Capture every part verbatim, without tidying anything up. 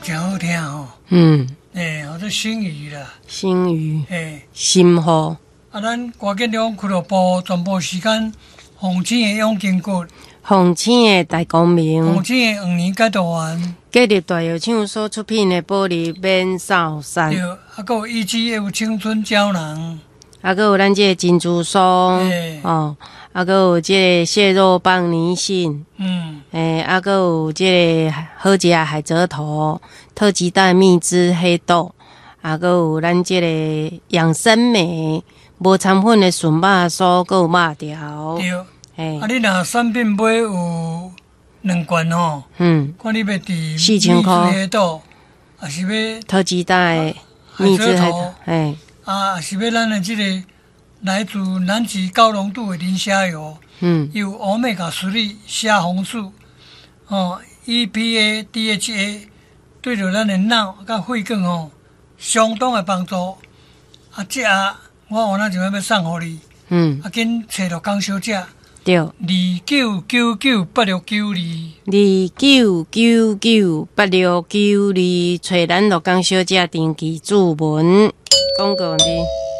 真好听吼。 嗯， 诶，或者新语啦。 新语。 诶， 新雨。 啊，咱歌剧中俱乐部全部时间，洪青的永金阁， 洪青的大光明， 洪青的黄年解读员， 继入大药厂所出品的玻璃免扫山， 对，啊，还有以及有青春胶囊， 啊，还有咱这个珍珠松， 嘿哦，啊，还有这个蟹肉棒泥杏， 嗯， 诶，啊，还有这个好食的海蜇头、特级蛋蜜汁黑豆，啊，还有咱这个养生梅。无掺粉的笋肉酥，还有肉条。 对。 嘿， 啊，你若产品买有两罐吼， 嗯， 看你要伫四千块蜜汁黑豆，还是要特级蛋的海蜜汁黑蜇头， 嘿， 啊，还是要咱的即个来自南极高浓度的磷虾油， 嗯， 有欧米伽三虾红素，哦 ，E P A、D H A， 对着咱的脑甲血管吼相当的帮助。啊，这啊，我有哪就要要送互你， 嗯， 啊，紧找着港小姐， 对， 二九九九八六九二， 二九九九八六九二，找咱乐江小姐登记注文，广告的。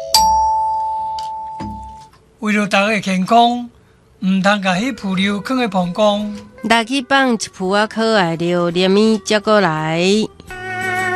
为了大家的健康，唔通甲迄浮流放喺膀胱。 来去放一铺啊可爱料，连米接过来。